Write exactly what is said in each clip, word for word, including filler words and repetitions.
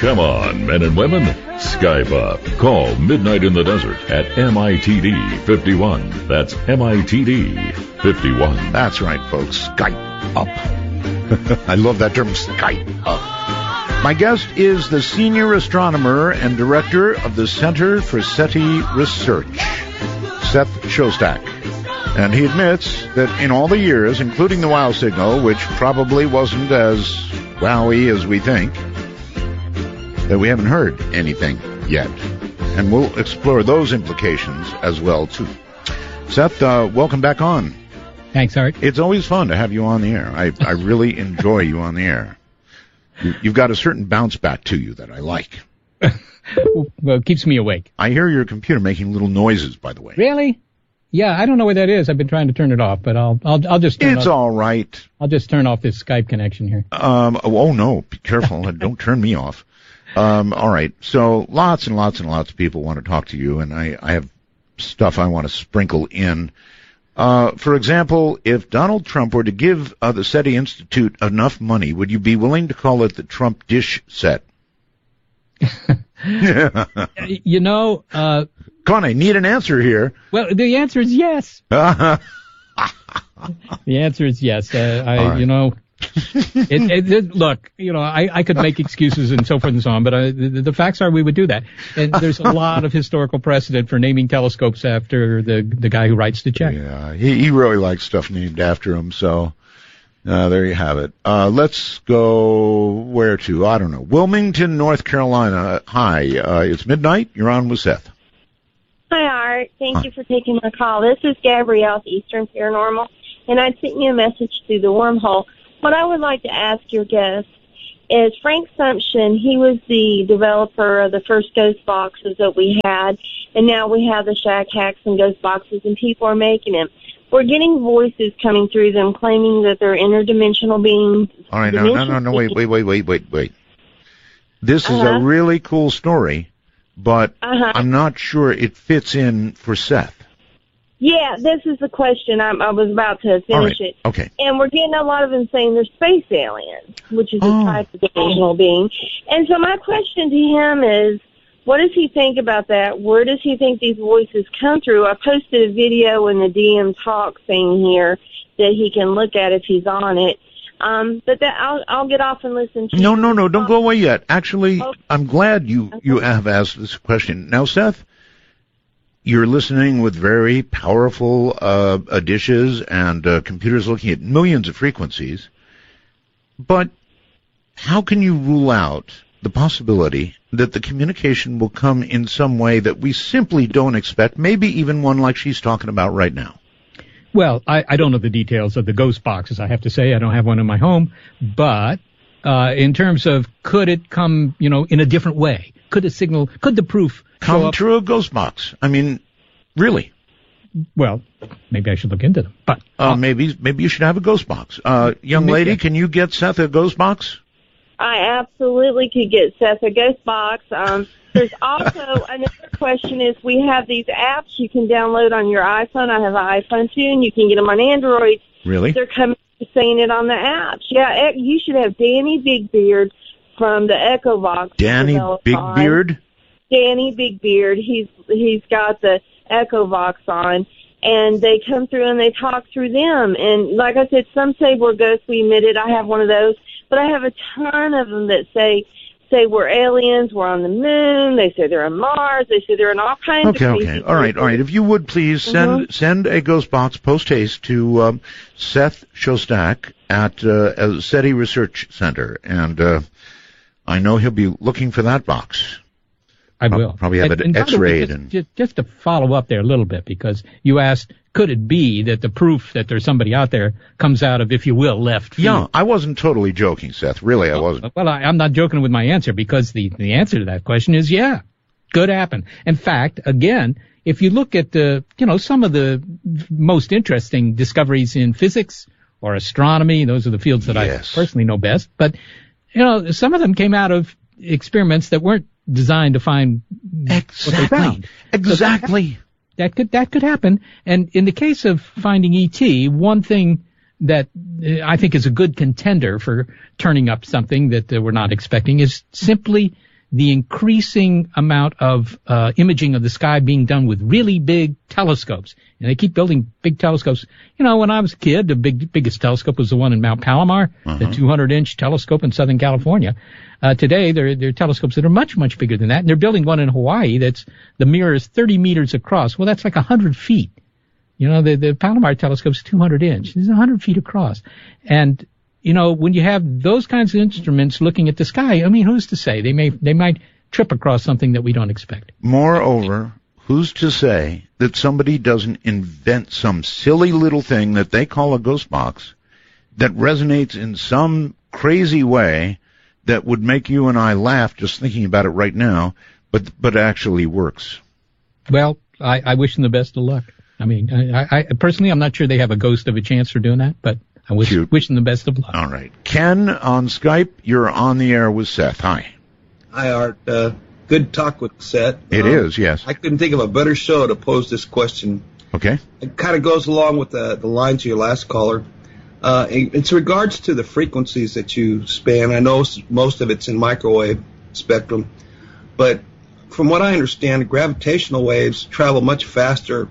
Come on, men and women. Skype up. Call Midnight in the Desert at M I T D fifty-one. That's M I T D fifty-one. That's right, folks. Skype up. I love that term, Skype up. My guest is the senior astronomer and director of the Center for SETI Research, Seth Shostak. And he admits that in all the years, including the WOW signal, which probably wasn't as wowy as we think, that we haven't heard anything yet. And we'll explore those implications as well, too. Seth, uh, welcome back on. Thanks, Art. It's always fun to have you on the air. I, I really enjoy you on the air. You, you've got a certain bounce back to you that I like. Well, it keeps me awake. I hear your computer making little noises, by the way. Really? Yeah, I don't know what that is. I've been trying to turn it off, but I'll I'll I'll just turn It's off, all right. I'll just turn off this Skype connection here. Um oh, oh no, be careful. Don't turn me off. Um all right. So lots and lots and lots of people want to talk to you, and I I have stuff I want to sprinkle in. Uh for example, if Donald Trump were to give uh, the SETI Institute enough money, would you be willing to call it the Trump dish set? You know, uh Come on, I need an answer here. Well, the answer is yes. The answer is yes. Uh, I, right. you know, it, it, it, look, you know, I, I could make excuses and so forth and so on, but I, the, the facts are we would do that. And there's a lot of historical precedent for naming telescopes after the the guy who writes the check. Yeah, he, he really likes stuff named after him, so uh, there you have it. Uh, let's go where to? I don't know. Wilmington, North Carolina. Hi, uh, it's midnight. You're on with Seth. Hi, Art. Thank you for taking my call. This is Gabrielle with Eastern Paranormal, and I sent you a message through the wormhole. What I would like to ask your guest is Frank Sumption. He was the developer of the first ghost boxes that we had, and now we have the Shack Hacks and ghost boxes, and people are making them. We're getting voices coming through them claiming that they're interdimensional beings. All right, no, no, no, no, wait, wait, wait, wait, wait, wait. This is uh-huh. a really cool story. But uh-huh. I'm not sure it fits in for Seth. Yeah, this is the question. I'm, I was about to finish right. it. Okay. And we're getting a lot of them saying they're space aliens, which is oh. a type of dimensional being. And so my question to him is, what does he think about that? Where does he think these voices come through? I posted a video in the D M Talk thing here that he can look at if he's on it. Um, but that I'll, I'll get off and listen to No, you. no, no, don't go away yet. Actually, okay. I'm glad you, okay. you have asked this question. Now, Seth, you're listening with very powerful uh, uh, dishes and uh, computers looking at millions of frequencies. But how can you rule out the possibility that the communication will come in some way that we simply don't expect, maybe even one like she's talking about right now? Well, I, I don't know the details of the ghost boxes, I have to say. I don't have one in my home. But uh, in terms of could it come, you know, in a different way? Could a signal, could the proof come show up through a ghost box? I mean, really? Well, maybe I should look into them. But uh, maybe maybe you should have a ghost box. Uh, young lady, yeah. Can you get Seth a ghost box? I absolutely could get Seth a ghost box. Um, there's also another question is we have these apps you can download on your iPhone. I have an iPhone too, and you can get them on Android. Really? They're coming saying it on the apps. Yeah, you should have Danny Bigbeard from the EchoVox. Danny Bigbeard? Danny Bigbeard. He's he's got the EchoVox on, and they come through and they talk through them. And like I said, some say we're ghosts. We admit it. I have one of those. But I have a ton of them that say say we're aliens, we're on the moon, they say they're on Mars, they say they're in all kinds okay, of Okay, crazy okay. All right, all right. If you would please send mm-hmm. send a ghost box post haste to um, Seth Shostak at uh, SETI Research Center. And uh, I know he'll be looking for that box. I will. Probably have and, it and x-rayed. Just, and just, just to follow up there a little bit, because you asked, could it be that the proof that there's somebody out there comes out of, if you will, left field? Yeah, I wasn't totally joking, Seth. Really, I wasn't. Well, I, I'm not joking with my answer, because the, the answer to that question is yeah, could happen. In fact, again, if you look at the, you know, some of the most interesting discoveries in physics or astronomy, those are the fields that yes. I personally know best, but, you know, some of them came out of experiments that weren't designed to find exactly. what they found. Exactly. So that could that could happen. And in the case of finding E T, one thing that uh, I think is a good contender for turning up something that uh, we're not expecting is simply the increasing amount of uh, imaging of the sky being done with really big telescopes. And they keep building big telescopes. You know, when I was a kid, the big, biggest telescope was the one in Mount Palomar, uh-huh. the two hundred inch telescope in Southern California. Uh, today, there, there are telescopes that are much, much bigger than that. And they're building one in Hawaii that's, the mirror is thirty meters across. Well, that's like one hundred feet. You know, the, the Palomar telescope's two hundred inch. It's one hundred feet across. And, you know, when you have those kinds of instruments looking at the sky, I mean, who's to say? They may, they might trip across something that we don't expect. Moreover, who's to say that somebody doesn't invent some silly little thing that they call a ghost box that resonates in some crazy way that would make you and I laugh just thinking about it right now, but, but actually works? Well, I, I wish them the best of luck. I mean, I, I personally, I'm not sure they have a ghost of a chance for doing that, but I wish, wish them the best of luck. All right. Ken on Skype, you're on the air with Seth. Hi. Hi, Art. Uh, good talk with Seth. It um, is, yes. I couldn't think of a better show to pose this question. Okay. It kind of goes along with the, the lines of your last caller. Uh, it's regards to the frequencies that you span. I know most of it's in microwave spectrum, but from what I understand, gravitational waves travel much faster.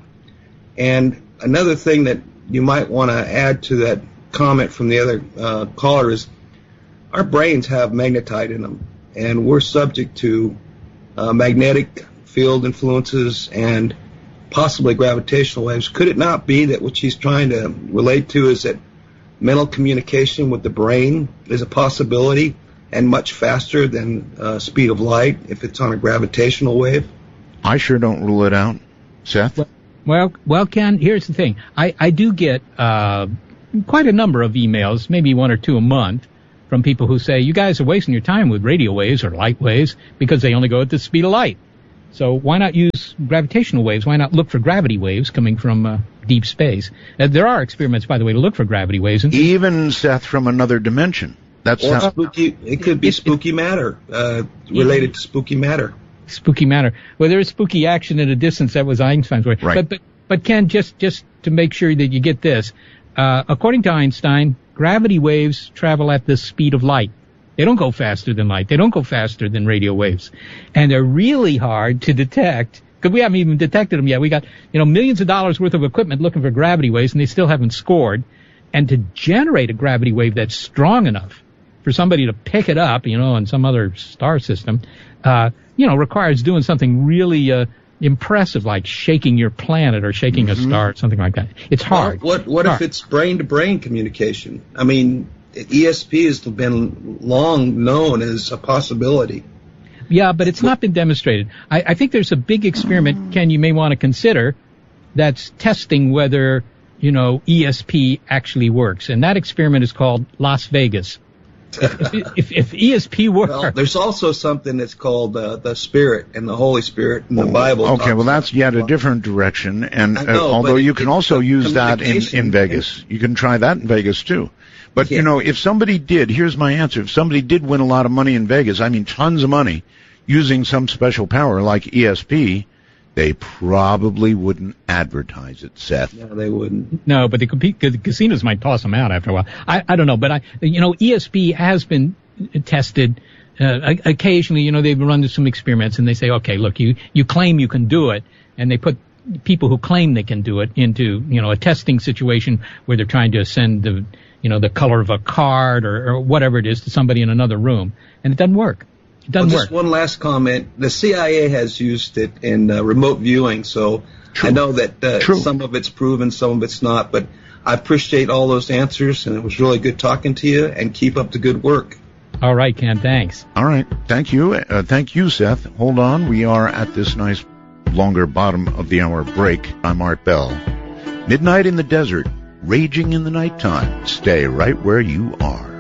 And another thing that you might want to add to that comment from the other uh, caller is our brains have magnetite in them, and we're subject to uh, magnetic field influences and possibly gravitational waves. Could it not be that what she's trying to relate to is that mental communication with the brain is a possibility and much faster than uh, speed of light if it's on a gravitational wave? I sure don't rule it out. Seth? Well, Well, well, Ken, here's the thing. I, I do get uh, quite a number of emails, maybe one or two a month, from people who say, you guys are wasting your time with radio waves or light waves because they only go at the speed of light. So why not use gravitational waves? Why not look for gravity waves coming from uh, deep space? Uh, there are experiments, by the way, to look for gravity waves. And even, Seth, from another dimension. That's or how- spooky. It could be spooky matter, uh, related to spooky matter. Spooky matter. Well, there is spooky action at a distance. That was Einstein's way. Right. But, but, but Ken, just, just to make sure that you get this, uh, according to Einstein, gravity waves travel at the speed of light. They don't go faster than light. They don't go faster than radio waves. And they're really hard to detect, because we haven't even detected them yet. We got, you know, millions of dollars worth of equipment looking for gravity waves, and they still haven't scored. And to generate a gravity wave that's strong enough for somebody to pick it up, you know, on some other star system, uh, you know, requires doing something really uh, impressive, like shaking your planet or shaking mm-hmm. a star, or something like that. It's hard. Well, what what hard. if it's brain-to-brain communication? I mean, E S P has been long known as a possibility. Yeah, but it's not been demonstrated. I, I think there's a big experiment, Ken, you may want to consider, that's testing whether, you know, E S P actually works. And that experiment is called Las Vegas. If, if, if E S P works... Well, there's also something that's called uh, the Spirit and the Holy Spirit in the Bible. Okay, well, that's yet a different direction. And uh, know, although you it, can also use that in, in Vegas. You can try that in Vegas, too. But, yeah. you know, if somebody did, here's my answer. If somebody did win a lot of money in Vegas, I mean tons of money, using some special power like E S P, they probably wouldn't advertise it, Seth. No, they wouldn't. No, but the, the casinos might toss them out after a while. I, I don't know, but I, you know, E S P has been tested. Uh, occasionally, you know, they've run some experiments and they say, okay, look, you, you claim you can do it, and they put people who claim they can do it into, you know, a testing situation where they're trying to send the, you know, the color of a card or, or whatever it is to somebody in another room, and it doesn't work. It doesn't well, work. Just one last comment. The C I A has used it in uh, remote viewing, so True. I know that uh, some of it's proven, some of it's not, but I appreciate all those answers, and it was really good talking to you, and keep up the good work. All right, Ken, thanks. All right, thank you. Uh, thank you, Seth. Hold on. We are at this nice longer bottom of the hour break. I'm Art Bell. Midnight in the Desert, raging in the nighttime. Stay right where you are.